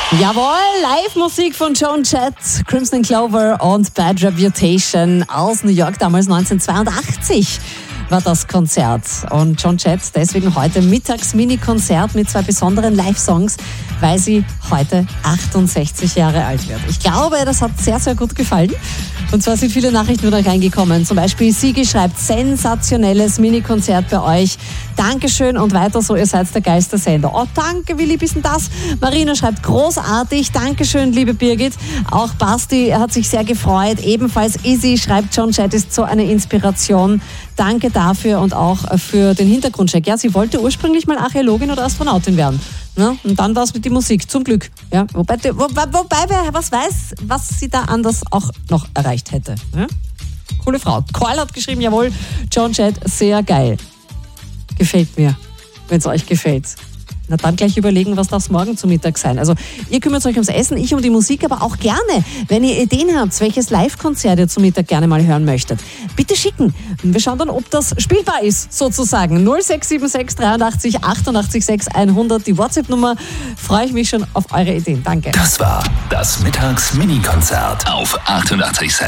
Jawohl, Live-Musik von Joan Jett, Crimson Clover und Bad Reputation aus New York, damals 1982 war das Konzert. Und Joan Jett deswegen heute Mittags-Mini-Konzert mit 2 besonderen Live-Songs, weil sie heute 68 Jahre alt wird. Ich glaube, das hat sehr, sehr gut gefallen. Und zwar sind viele Nachrichten wieder reingekommen. Zum Beispiel Sigi schreibt, sensationelles Mini-Konzert bei euch. Dankeschön und weiter so, ihr seid der geilste Sender. Oh, danke, wie lieb ist denn das? Marina schreibt, großartig. Dankeschön, liebe Birgit. Auch Basti hat sich sehr gefreut. Ebenfalls Izzy schreibt, Joan Jett ist so eine Inspiration. Danke dafür und auch für den Hintergrundcheck. Ja, sie wollte ursprünglich mal Archäologin oder Astronautin werden. Ja, und dann war es mit der Musik, zum Glück. Ja, wobei wer was weiß, was sie da anders auch noch erreicht hätte. Ja? Coole Frau. Carl hat geschrieben, jawohl, Joan Jett, sehr geil. Gefällt mir, wenn es euch gefällt. Na dann gleich überlegen, was darf es morgen zu Mittag sein. Also ihr kümmert euch ums Essen, ich um die Musik, aber auch gerne, wenn ihr Ideen habt, welches Live-Konzert ihr zu Mittag gerne mal hören möchtet. Bitte schicken. Wir schauen dann, ob das spielbar ist, sozusagen. 0676 83 88 6 100, die WhatsApp-Nummer. Freue ich mich schon auf eure Ideen. Danke. Das war das Mittags-Mini-Konzert auf 88.6.